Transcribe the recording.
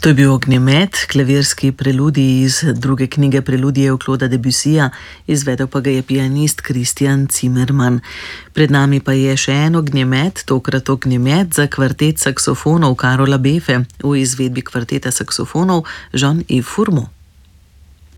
To je bil Ognjemet, klavirski preludij iz druge knjige Preludijev Clauda Debussyja, izvedel pa ga je pianist Christian Zimmermann. Pred nami pa je še en ognjemet, tokrat ognjemet za kvartet saksofonov Karola Befe v izvedbi kvarteta saksofonov Jean-Yves Fourmont.